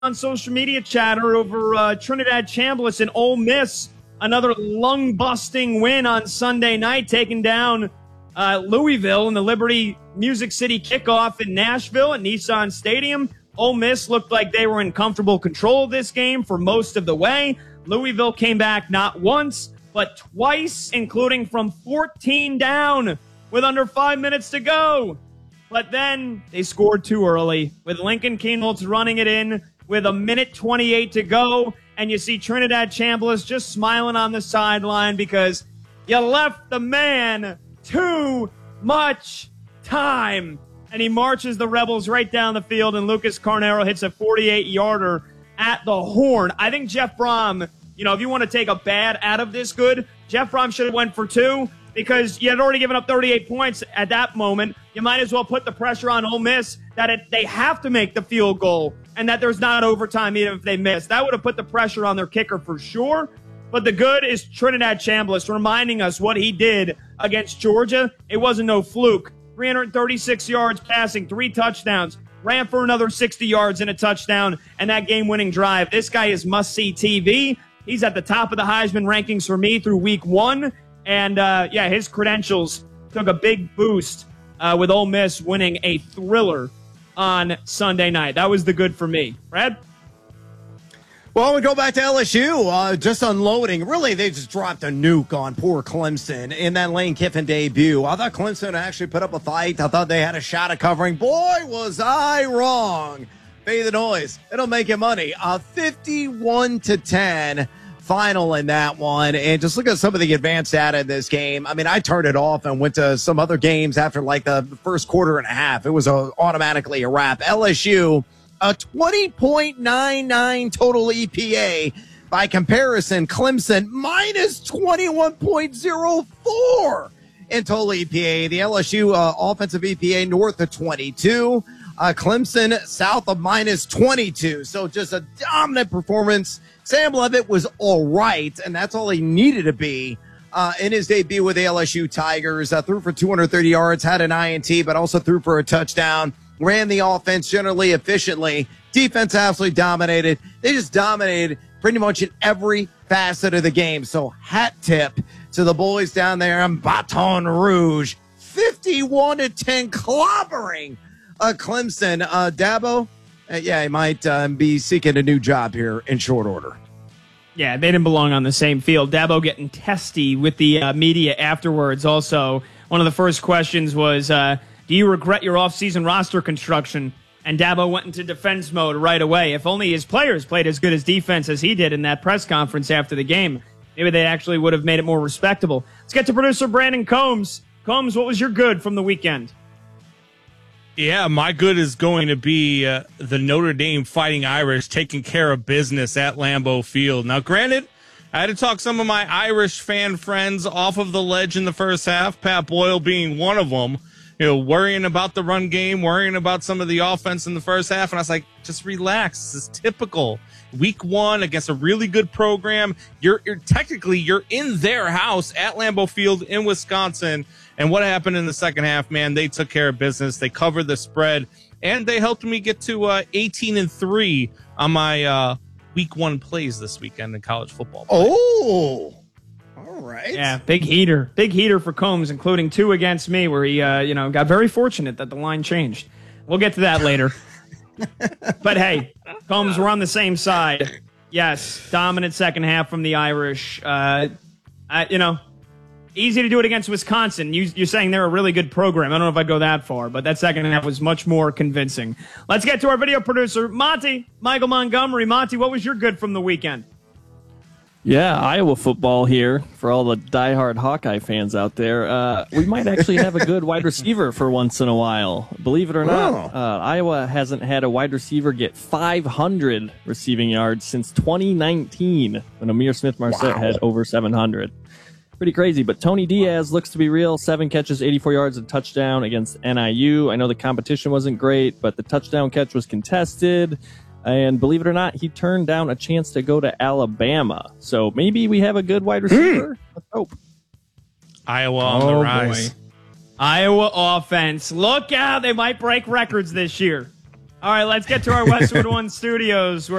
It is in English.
on social media chatter over Trinidad Chambliss and Ole Miss. Another lung-busting win on Sunday night, taking down Louisville in the Liberty Music City kickoff in Nashville at Nissan Stadium. Ole Miss looked like they were in comfortable control of this game for most of the way. Louisville came back not once, but twice, including from 14 down with under 5 minutes to go. But then they scored too early with Lincoln Kienholz running it in with 1:28 to go. And you see Trinidad Chambliss just smiling on the sideline because you left the man too much time. And he marches the Rebels right down the field, and Lucas Carnero hits a 48-yarder at the horn. I think Jeff Brom, if you want to take a bad out of this good, Jeff Brom should have went for 2 because you had already given up 38 points at that moment. You might as well put the pressure on Ole Miss that they have to make the field goal and that there's not overtime even if they miss. That would have put the pressure on their kicker for sure. But the good is Trinidad Chambliss reminding us what he did against Georgia. It wasn't no fluke. 336 yards passing, 3 touchdowns, ran for another 60 yards and a touchdown, and that game-winning drive. This guy is must-see TV. He's at the top of the Heisman rankings for me through week 1. And, his credentials took a big boost with Ole Miss winning a thriller on Sunday night. That was the good for me. Brad? Well, we go back to LSU, just unloading. Really, they just dropped a nuke on poor Clemson in that Lane Kiffin debut. I thought Clemson actually put up a fight. I thought they had a shot at covering. Boy, was I wrong. Pay the noise. It'll make you money. 51-10 final in that one. And just look at some of the advanced data in this game. I mean, I turned it off and went to some other games after like the first quarter and a half. It was automatically a wrap. LSU, a 20.99 total EPA. By comparison, Clemson minus 21.04 in total EPA. The LSU offensive EPA north of 22. Clemson south of minus 22. So just a dominant performance. Sam Levitt was all right, and that's all he needed to be in his debut with the LSU Tigers. Threw for 230 yards, had an INT, but also threw for a touchdown. Ran the offense generally efficiently. Defense absolutely dominated. They just dominated pretty much in every facet of the game. So hat tip to the boys down there in Baton Rouge. 51-10 clobbering Clemson. Dabo, he might be seeking a new job here in short order. Yeah, they didn't belong on the same field. Dabo getting testy with the media afterwards. Also, one of the first questions was, do you regret your offseason roster construction? And Dabo went into defense mode right away. If only his players played as good as defense as he did in that press conference after the game, maybe they actually would have made it more respectable. Let's get to producer Brandon Combs. Combs, what was your good from the weekend? Yeah, my good is going to be the Notre Dame Fighting Irish taking care of business at Lambeau Field. Now, granted, I had to talk some of my Irish fan friends off of the ledge in the first half, Pat Boyle being one of them. Worrying about the run game, worrying about some of the offense in the first half. And I was like, just relax. This is typical. Week 1 against a really good program. You're in their house at Lambeau Field in Wisconsin. And what happened in the second half, man, they took care of business. They covered the spread, and they helped me get to 18-3 on my Week 1 plays this weekend in college football. Oh, all right. Yeah, big heater for Combs, including 2 against me, where he got very fortunate that the line changed. We'll get to that later. But hey, Combs, we're on the same side. Yes, dominant second half from the Irish. Easy to do it against Wisconsin. You're saying they're a really good program. I don't know if I'd go that far, but that second half was much more convincing. Let's get to our video producer, Monty, Michael Montgomery. Monty, what was your good from the weekend? Yeah, Iowa football here for all the diehard Hawkeye fans out there. We might actually have a good wide receiver for once in a while. Believe it or not, Iowa hasn't had a wide receiver get 500 receiving yards since 2019 when Amir Smith-Marset had over 700. Pretty crazy, but Tony Diaz looks to be real. 7 catches, 84 yards, and touchdown against NIU. I know the competition wasn't great, but the touchdown catch was contested. And believe it or not, he turned down a chance to go to Alabama. So maybe we have a good wide receiver. Let's hope. Iowa on the rise. Boy. Iowa offense. Look out. They might break records this year. All right, let's get to our Westwood One studios.